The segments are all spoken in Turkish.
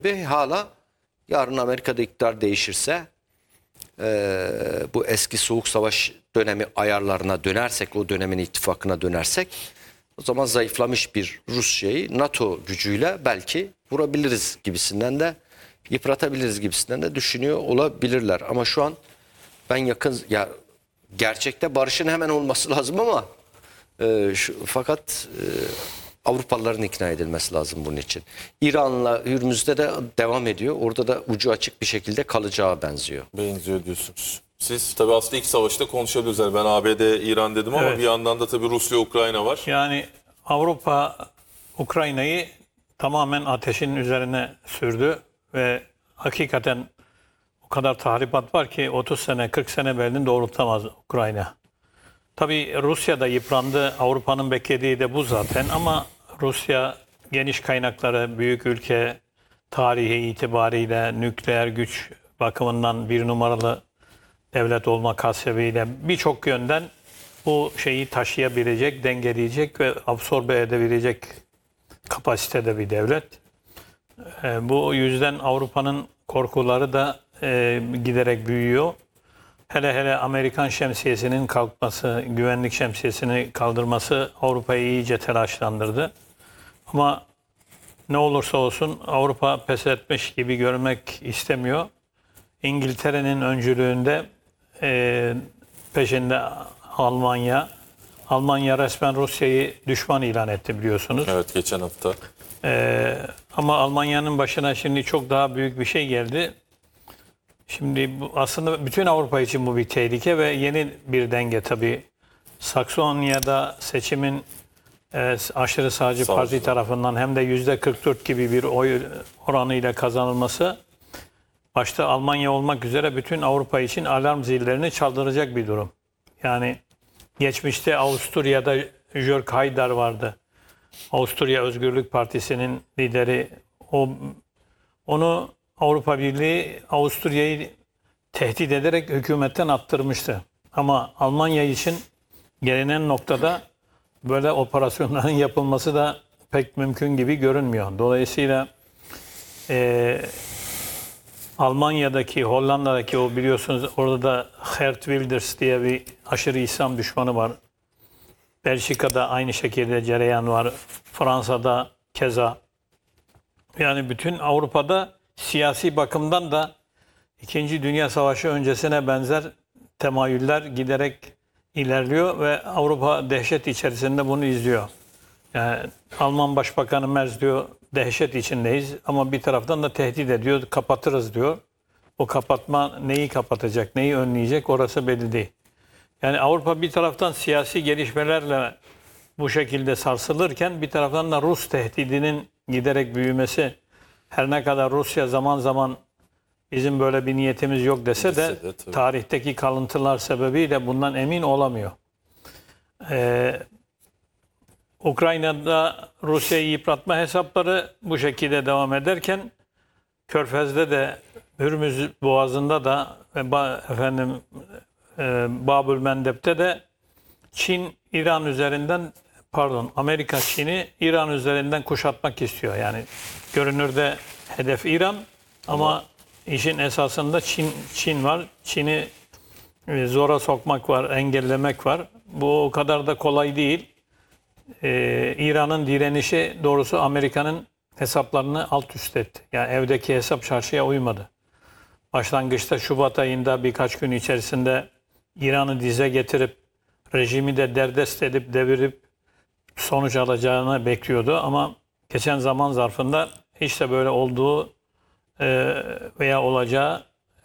Ve hala yarın Amerika'da iktidar değişirse bu eski Soğuk Savaş dönemi ayarlarına dönersek, o dönemin ittifakına dönersek o zaman zayıflamış bir Rusya'yı NATO gücüyle belki vurabiliriz gibisinden de yıpratabiliriz gibisinden de düşünüyor olabilirler. Ama şu an ben gerçekte barışın hemen olması lazım ama fakat Avrupalıların ikna edilmesi lazım bunun için. İran'la Hürmüz'de de devam ediyor. Orada da ucu açık bir şekilde kalacağı benziyor. Benziyor diyorsunuz. Siz tabii aslında ilk savaşta konuşabiliriz. Yani ben ABD, İran dedim ama Evet. bir yandan da tabii Rusya, Ukrayna var. Yani Avrupa Ukrayna'yı tamamen ateşin üzerine sürdü ve hakikaten o kadar tahribat var ki 30 sene 40 sene belini doğrultamaz Ukrayna. Tabii Rusya da yıprandı. Avrupa'nın beklediği de bu zaten ama Rusya geniş kaynakları, büyük ülke, tarihi itibariyle nükleer güç bakımından bir numaralı devlet olmak hasebiyle birçok yönden bu şeyi taşıyabilecek, dengeleyecek ve absorbe edebilecek kapasitede bir devlet. Bu yüzden Avrupa'nın korkuları da giderek büyüyor. Hele hele Amerikan şemsiyesinin kalkması, güvenlik şemsiyesini kaldırması Avrupa'yı iyice telaşlandırdı. Ama ne olursa olsun Avrupa pes etmiş gibi görmek istemiyor. İngiltere'nin öncülüğünde peşinde Almanya. Almanya resmen Rusya'yı düşman ilan etti biliyorsunuz. Evet, geçen hafta. Ama Almanya'nın başına şimdi çok daha büyük bir şey geldi. Şimdi aslında bütün Avrupa için bu bir tehlike ve yeni bir denge tabii. Saksonya'da seçimin aşırı sağcı parti tarafından hem de %44 gibi bir oy oranıyla kazanılması başta Almanya olmak üzere bütün Avrupa için alarm zillerini çaldıracak bir durum. Yani geçmişte Avusturya'da Jörg Haider vardı. Avusturya Özgürlük Partisi'nin lideri. Onu Avrupa Birliği Avusturya'yı tehdit ederek hükümetten attırmıştı. Ama Almanya için gelinen noktada böyle operasyonların yapılması da pek mümkün gibi görünmüyor. Dolayısıyla Almanya'daki, Hollanda'daki o biliyorsunuz orada da Geert Wilders diye bir aşırı İslam düşmanı var. Belçika'da aynı şekilde cereyan var. Fransa'da keza. Yani bütün Avrupa'da siyasi bakımdan da İkinci Dünya Savaşı öncesine benzer temayüller giderek ilerliyor ve Avrupa dehşet içerisinde bunu izliyor. Yani Alman Başbakanı Merz diyor dehşet içindeyiz ama bir taraftan da tehdit ediyor, kapatırız diyor. O kapatma neyi kapatacak, neyi önleyecek orası belli değil. Yani Avrupa bir taraftan siyasi gelişmelerle bu şekilde sarsılırken bir taraftan da Rus tehdidinin giderek büyümesi, her ne kadar Rusya zaman zaman bizim böyle bir niyetimiz yok dese de tarihteki kalıntılar sebebiyle bundan emin olamıyor. Ukrayna'da Rusya'yı yıpratma hesapları bu şekilde devam ederken Körfez'de de Hürmüz Boğazı'nda da Babül Mendeb'te de Amerika Çin'i İran üzerinden kuşatmak istiyor. Yani görünürde hedef İran ama işin esasında Çin var. Çin'i zora sokmak var, engellemek var. Bu o kadar da kolay değil. İran'ın direnişi doğrusu Amerika'nın hesaplarını alt üst etti. Yani evdeki hesap çarşıya uymadı. Başlangıçta Şubat ayında birkaç gün içerisinde İran'ı dize getirip rejimi de derdest edip devirip sonuç alacağını bekliyordu ama geçen zaman zarfında hiç de böyle olduğu veya olacağı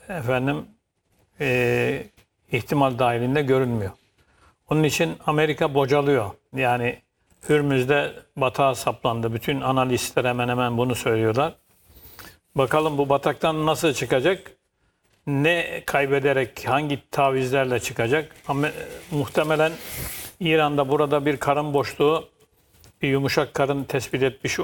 ihtimal dahilinde görünmüyor. Onun için Amerika bocalıyor. Yani Hürmüz'de batağa saplandı. Bütün analistler hemen hemen bunu söylüyorlar. Bakalım bu bataktan nasıl çıkacak? Ne kaybederek, hangi tavizlerle çıkacak? Ama muhtemelen İran'da burada bir karın boşluğu, bir yumuşak karın tespit etmiş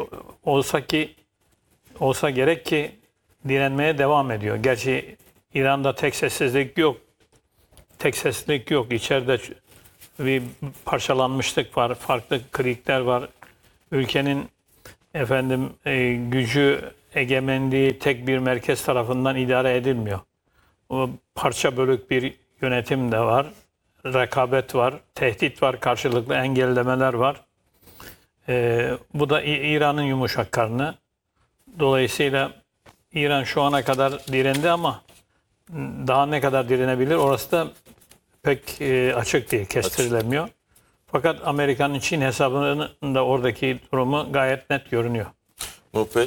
olsa gerek ki direnmeye devam ediyor. Gerçi İran'da tek sessizlik yok. Tek seslilik yok. İçeride bir parçalanmışlık var. Farklı klikler var. Ülkenin gücü egemenliği tek bir merkez tarafından idare edilmiyor. O parça bölük bir yönetim de var, rekabet var, tehdit var, karşılıklı engellemeler var. Bu da İran'ın yumuşak karnı. Dolayısıyla İran şu ana kadar direndi ama daha ne kadar direnebilir orası da pek açık değil, kestirilemiyor. Fakat Amerika'nın Çin hesabının da oradaki durumu gayet net görünüyor. Nuh Bey?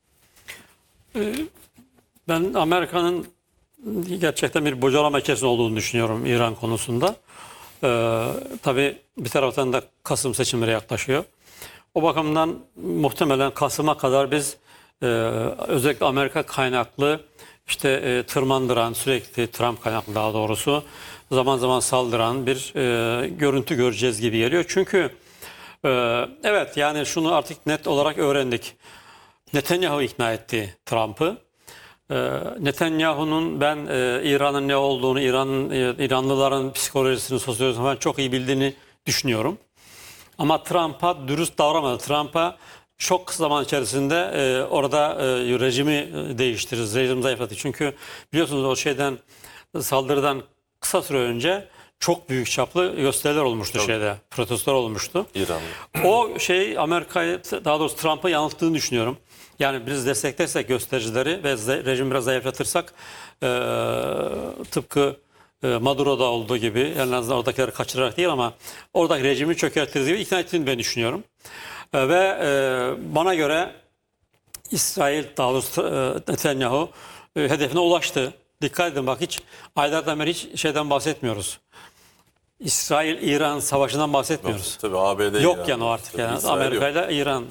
Ben Amerika'nın gerçekten bir bocalama içerisinde olduğunu düşünüyorum İran konusunda. Tabii bir taraftan da Kasım seçimleri yaklaşıyor. O bakımdan muhtemelen Kasım'a kadar biz özellikle Amerika kaynaklı işte tırmandıran, sürekli Trump kaynaklı daha doğrusu zaman zaman saldıran bir görüntü göreceğiz gibi geliyor. Çünkü evet yani şunu artık net olarak öğrendik. Netanyahu ikna etti Trump'ı. Netanyahu'nun ben İran'ın ne olduğunu, İranlıların psikolojisini, sosyolojisini falan çok iyi bildiğini düşünüyorum. Ama Trump'a dürüst davranmadı. Trump'a çok kısa zaman içerisinde orada rejimi değiştiririz, rejimi zayıflattı. Çünkü biliyorsunuz o saldırıdan kısa süre önce çok büyük çaplı gösteriler olmuştu protestolar olmuştu. İran'da. O Amerika'yı, daha doğrusu Trump'ı yanılttığını düşünüyorum. Yani biz desteklersek göstericileri ve rejimi biraz zayıflatırsak tıpkı Maduro'da olduğu gibi en azından oradakileri kaçırarak değil ama oradaki rejimi çökertiriz gibi ikna ettiğini ben düşünüyorum. Ve bana göre İsrail, daha doğrusu Netanyahu hedefine ulaştı. Dikkat edin bak hiç aylardan beri hiç şeyden bahsetmiyoruz. İsrail-İran savaşından bahsetmiyoruz. Tabii ABD Yok İran. yani o artık Tabii yani İsrail Amerika yok. ile İran.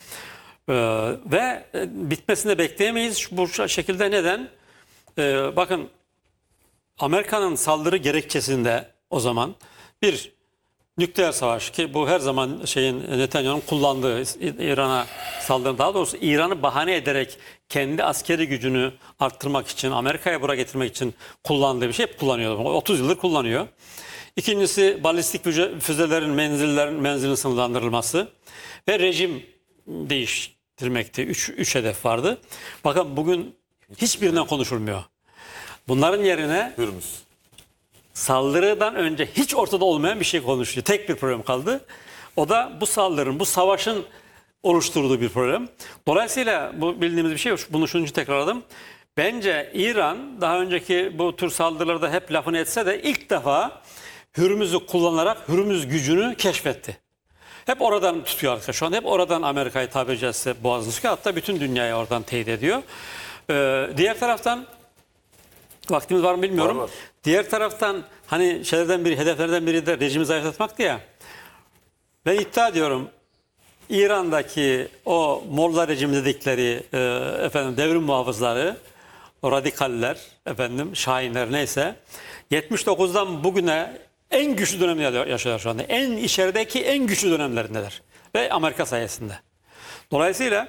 Ve bitmesini de bekleyemeyiz bu şekilde. Neden? Bakın Amerika'nın saldırı gerekçesinde o zaman bir nükleer savaş ki bu her zaman Netanyahu'nun kullandığı İran'a saldırı, daha doğrusu İran'ı bahane ederek kendi askeri gücünü arttırmak için, Amerika'ya buraya getirmek için kullandığı bir şey, hep kullanıyor. 30 yıldır kullanıyor. İkincisi balistik füzelerin menzilinin sınırlandırılması ve rejim değiştirmekti. Üç hedef vardı. Bakın bugün hiçbirinden konuşulmuyor. Bunların yerine Hürmüz. saldırıdan önce hiç ortada olmayan bir şey konuşuyor. Tek bir problem kaldı. O da bu saldırının, bu savaşın oluşturduğu bir problem. Dolayısıyla bu bildiğimiz bir şey. Bunu şunun için tekrarladım. Bence İran daha önceki bu tür saldırılarda hep lafını etse de ilk defa Hürmüz'ü kullanarak Hürmüz gücünü keşfetti. Hep oradan tutuyor arkadaşlar. Şu an hep oradan Amerika'yı tabiri caizse boğazını sıkıyor. Hatta bütün dünyayı oradan teyit ediyor. Diğer taraftan vaktimiz var mı bilmiyorum. Var. Diğer taraftan hani hedeflerden biri de rejimi zayıflatmaktı ya. Ben iddia ediyorum İran'daki o Molla rejimi dedikleri devrim muhafızları, o radikaller, Şahinler neyse 79'dan bugüne en güçlü dönemleri yaşıyorlar şu anda. İçerideki en güçlü dönemlerindeler. Ve Amerika sayesinde. Dolayısıyla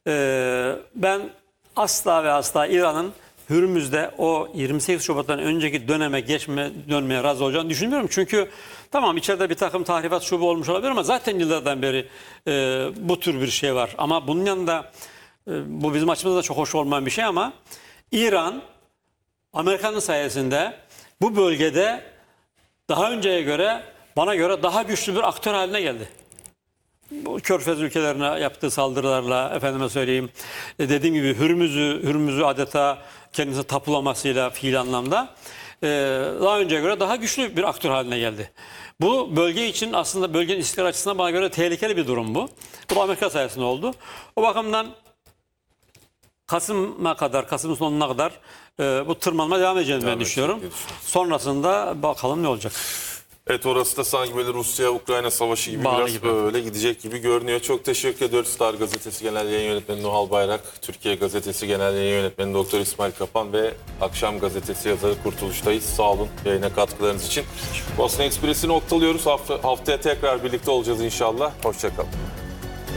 ben asla ve asla İran'ın Hürmüz'de o 28 Şubat'tan önceki dönmeye razı olacağını düşünmüyorum. Çünkü tamam içeride bir takım tahrifat şubu olmuş olabilir ama zaten yıllardan beri bu tür bir şey var. Ama bunun yanında bu bizim açımızda çok hoş olmayan bir şey ama İran Amerika'nın sayesinde bu bölgede daha önceye göre bana göre daha güçlü bir aktör haline geldi. Bu Körfez ülkelerine yaptığı saldırılarla dediğim gibi Hürmüz'ü adeta kendisine tapulamasıyla fiil anlamda daha önceye göre daha güçlü bir aktör haline geldi. Bu bölge için aslında bölgenin istikrar açısından bana göre tehlikeli bir durum bu. Bu da Amerika sayesinde oldu. O bakımdan Kasım'ın sonuna kadar bu tırmanma devam edeceğini ben düşünüyorum. Sonrasında bakalım ne olacak. Evet orası da sanki böyle Rusya-Ukrayna savaşı gibi Bağlı biraz gibi. böyle gidecek gibi görünüyor. Çok teşekkür ediyoruz. Star Gazetesi Genel Yayın Yönetmeni Nuhal Bayrak, Türkiye Gazetesi Genel Yayın Yönetmeni Doktor İsmail Kapan ve Akşam Gazetesi yazarı Kurtuluş'tayız. Sağ olun yayına katkılarınız için. Bosna Ekspres'i noktalıyoruz. Haftaya tekrar birlikte olacağız inşallah. Hoşçakalın.